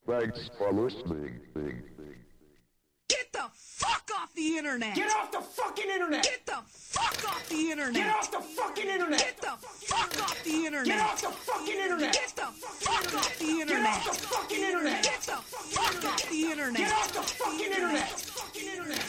Thanks for listening. Get the fuck off the internet! Get off the fucking internet! Get the fuck off the internet! Get off the fucking internet! Get the fuck off the internet! Get off the fucking internet! Get the fuck off the internet! Get off the fucking internet! Get the fuck off the internet! Get off the fucking internet!